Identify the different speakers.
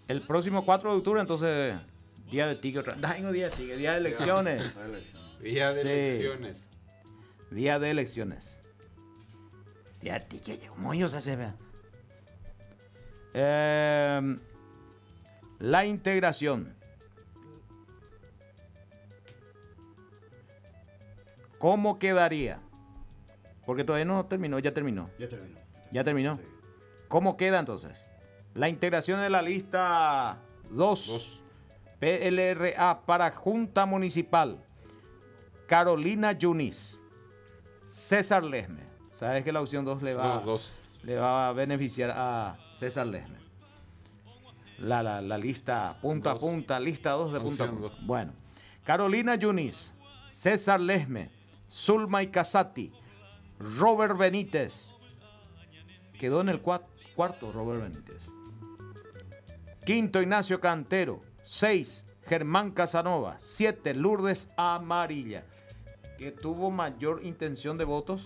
Speaker 1: El próximo 4 de octubre, entonces, día de tigre. Día de elecciones.
Speaker 2: Día de
Speaker 1: Sí.
Speaker 2: elecciones.
Speaker 1: Día de elecciones. Día de tigre, ¿cómo ellos se ve? La integración. ¿Cómo quedaría? Porque todavía no terminó, ya terminó. ¿Ya terminó?
Speaker 3: Sí.
Speaker 1: ¿Cómo queda entonces? La integración de la lista 2. PLRA para Junta Municipal. Carolina Yunis. César Lesme. ¿Sabes que la opción 2 le va a beneficiar a César Lesme? La lista punta a punta, lista 2 de punta a punta. Bueno, Carolina Yunis, César Lesme, Zulma y Casati, Robert Benítez. Quedó en el cuarto Robert Benítez. Quinto, Ignacio Cantero. 6, Germán Casanova. 7, Lourdes Amarilla. Que tuvo mayor intención de votos.